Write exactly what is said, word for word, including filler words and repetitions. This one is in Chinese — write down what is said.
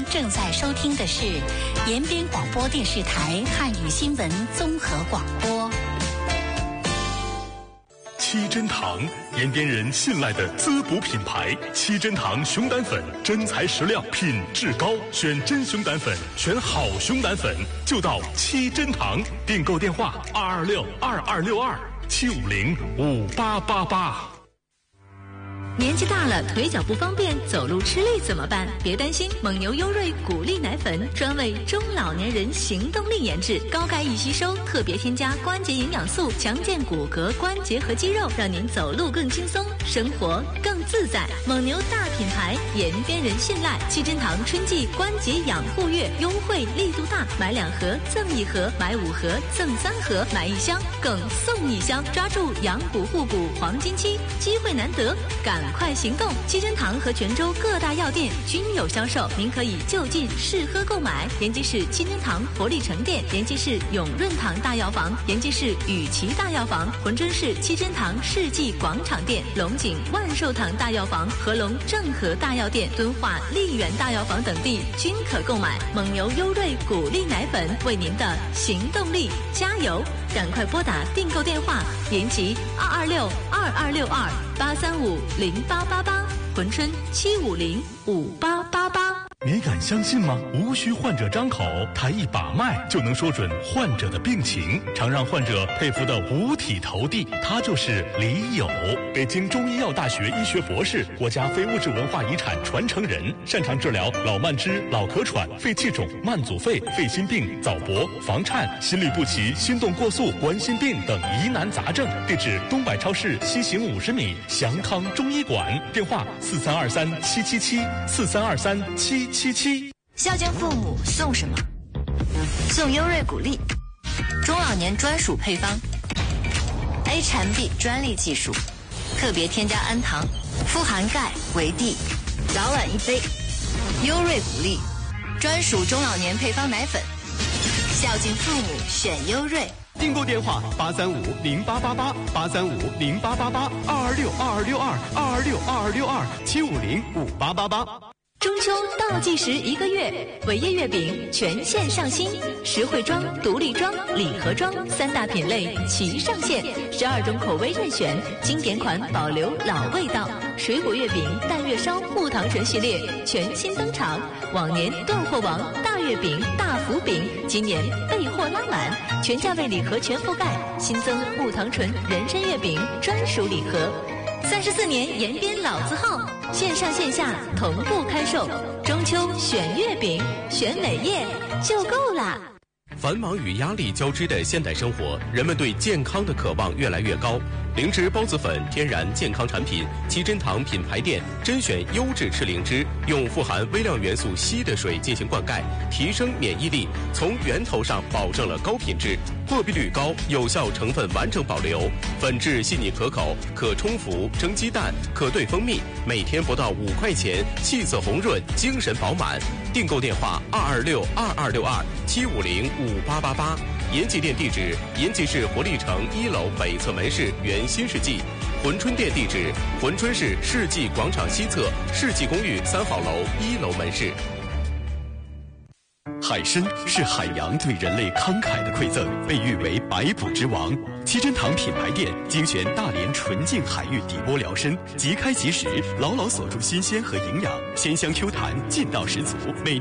正在收听的是延边广播电视台汉语新闻综合广播。 七珍堂，延边人信赖的滋补品牌。七珍堂熊胆粉，真材实料，品质高，选真熊胆粉，选好熊胆粉，就到七珍堂。订购电话：二二六二二六二七五零五八八八。 年纪大了，腿脚不方便，走路吃力怎么办？别担心，蒙牛优瑞谷粒奶粉专为中老年人行动力研制，高钙易吸收，特别添加关节营养素，强健骨骼、关节和肌肉，让您走路更轻松，生活更自在。蒙牛大品牌，延边人信赖。七珍堂春季关节养护月优惠力度大，买两盒赠一盒，买五盒赠三盒，买一箱更送一箱，抓住养骨护骨黄金期，机会难得，赶快行动！七珍堂和泉州各大药店均有销售，您可以就近试喝购买。延吉市七珍堂活力城店、延吉市永润堂大药房、延吉市雨琦大药房、珲春市七珍堂世纪广场店、龙井万寿堂大药房、合龙正和大药店、敦化丽园大药房等地均可购买。蒙牛优瑞谷粒奶粉为您的行动力加油！赶快拨打订购电话：延吉二二六二二六二八三五零八八八，珲春七五零五八八八。 你敢相信吗？无需患者张口，他一把脉就能说准患者的病情，常让患者佩服的五体投地。他就是李友，北京中医药大学医学博士，国家非物质文化遗产传承人，擅长治疗老慢支、老咳喘、肺气肿、慢阻肺、肺心病、早搏、房颤、心律不齐、心动过速、冠心病等疑难杂症。地址：东百超市西行五十米，祥康中医馆。电话：四三二三七七七四三二三七七七。 孝敬父母送什么？送优瑞谷粒，中老年专属配方 ，A 产 B 专利技术，特别添加氨糖，富含钙、维 D， 早晚一杯。优瑞谷粒，专属中老年配方奶粉，孝敬父母选优瑞。 订购电话：八三五零八八八八三五零八八八二二六二二六二二二六二二六二七五零五八八八。 中秋倒计时一个月，伟业月饼全线上新，实惠装、独立装、礼盒装三大品类齐上线，十二种口味任选，经典款保留老味道。水果月饼、淡月烧、木糖醇系列全新登场，往年断货王大月饼、大福饼，今年备货拉满，全价位礼盒全覆盖，新增木糖醇人参月饼专属礼盒。三十四年延边老字号，线上线下同步开售。中秋选月饼，选哪页就够啦。 繁忙与压力交织的现代生活，人们对健康的渴望越来越高。灵芝孢子粉天然健康产品，七珍堂品牌店甄选优质赤灵芝，用富含微量元素硒的水进行灌溉，提升免疫力，从源头上保证了高品质，破壁率高，有效成分完整保留，粉质细腻可口，可冲服蒸鸡蛋，可兑蜂蜜，每天不到五块钱，气色红润，精神饱满。订购电话：二二六二二六二七五零五八八八。延吉店地址：延吉市活力城一楼北侧门市原新世纪。珲春店地址：珲春市世纪广场西侧世纪公寓三号楼一楼门市。 海参是海洋对人类慷慨的馈赠，被誉为百补之王。七珍堂品牌店精选大连纯净海域底波疗参，即开即食，牢牢锁住新鲜和营养，鲜香 Q 弹，劲道十足。每